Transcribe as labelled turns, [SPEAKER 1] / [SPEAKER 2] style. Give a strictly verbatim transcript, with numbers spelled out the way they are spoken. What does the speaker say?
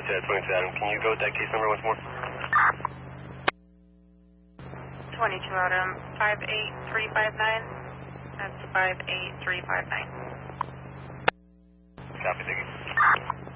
[SPEAKER 1] Roger that, twenty-two Adam. Can you go with that case number once more?
[SPEAKER 2] twenty-two Adam, five eight three five nine. That's five eight three five nine.
[SPEAKER 1] Copy, thank you.